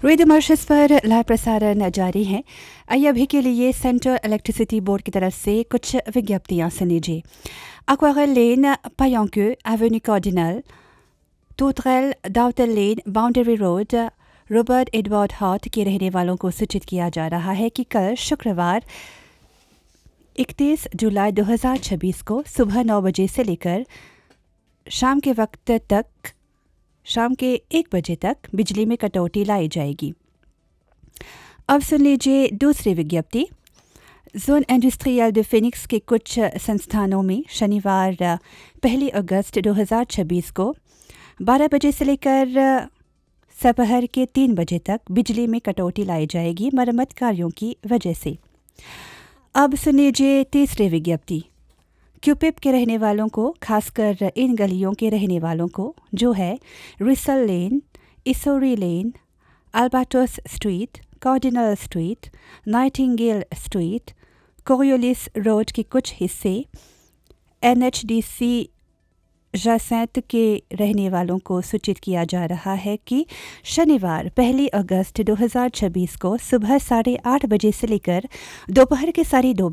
Radio Mauritius पर live प्रसारण जारी है। आइए अभी के लिए सेंट्रल इलेक्ट्रिसिटी बोर्ड की तरफ से कुछ विज्ञप्तियां सुन लीजिए। एक्वारेल लेन, पायोंक्यू एवेन्यू कार्डिनल, टोटरेल डाउटल लेन, boundary road, Robert Edward hot के रहने वालों को सूचित किया जा रहा है कि कल शुक्रवार 31 जुलाई 2026 को सुबह 9 बजे से लेकर शाम के 1 बजे तक बिजली में कटौती लाई जाएगी। अब सुन लीजिए दूसरी विज्ञप्ति। जोन इंडस्ट्रियल de फिनिक्स के कुछ संस्थानों में शनिवार 1 अगस्त 2026 को 12 बजे से लेकर दोपहर के 3 बजे तक बिजली में कटौती लाई जाएगी मरम्मत कार्यों की वजह से। अब सुन लीजिए तीसरी विज्ञप्ति। क्यूपिप के रहने वालों को, खासकर इन गलियों के रहने वालों को, जो है रिसल लेन, इसोरी लेन, अल्बाटोस street, cardinal street, Nightingale street, Coriolis road के कुछ हिस्से, एनएचडीसी जासेंट के रहने वालों को सूचित किया जा रहा है कि शनिवार 1 अगस्त 2026 को सुबह 8:30 बजे से लेकर दोपहर के 2:30